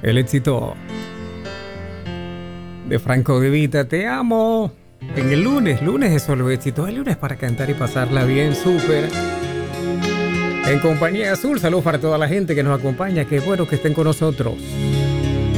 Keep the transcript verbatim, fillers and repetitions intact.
El éxito de Franco De Vita, Te amo. En el lunes, lunes es solo éxito. El lunes para cantar y pasarla bien, súper. En compañía azul, saludos para toda la gente que nos acompaña. Qué bueno que estén con nosotros.